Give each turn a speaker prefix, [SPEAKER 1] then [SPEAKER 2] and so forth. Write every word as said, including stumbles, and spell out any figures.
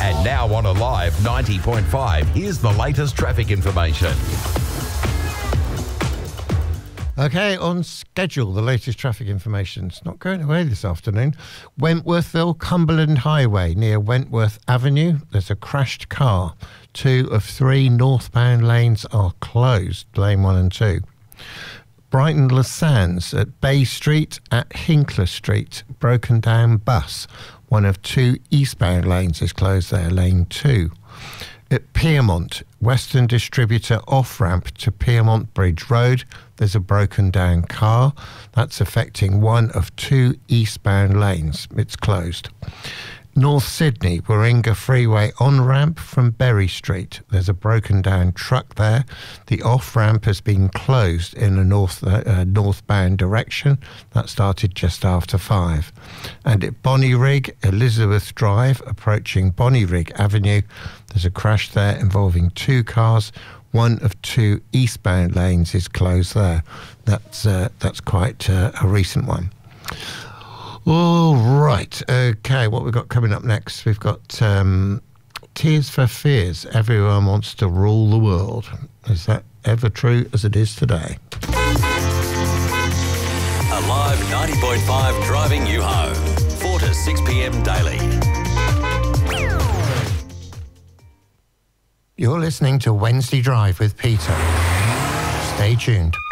[SPEAKER 1] And now on Alive ninety point five, here's the latest traffic information.
[SPEAKER 2] Okay, on schedule, the latest traffic information. It's not going away this afternoon. Wentworthville, Cumberland Highway near Wentworth Avenue. There's a crashed car. Two of three northbound lanes are closed, lane one and two. Brighton Les Sands at Bay Street at Hinkler Street. Broken down bus. One of two eastbound lanes is closed there, lane two. At Piermont, Western Distributor off-ramp to Piermont Bridge Road, there's a broken down car. That's affecting one of two eastbound lanes. It's closed. North Sydney, Warringah Freeway on-ramp from Berry Street. There's a broken down truck there. The off-ramp has been closed in a north uh, northbound direction. That started just after five. And at Bonnyrigg, Elizabeth Drive, approaching Bonnyrigg Avenue, there's a crash there involving two cars. One of two eastbound lanes is closed there. That's, uh, that's quite uh, a recent one. All right. Okay, what we've got coming up next? We've got um, Tears for Fears. Everyone wants to rule the world. Is that ever true as it is today?
[SPEAKER 3] Alive ninety point five, driving you home. four to six p.m. daily.
[SPEAKER 2] You're listening to Wednesday Drive with Peter. Stay tuned.